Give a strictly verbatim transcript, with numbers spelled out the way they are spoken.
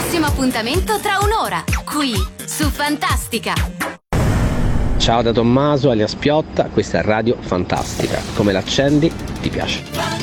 prossimo appuntamento tra un'ora, qui su Fantastica. Ciao da Tommaso alias Piotta, questa è Radio Fantastica. Come l'accendi? Ti piace?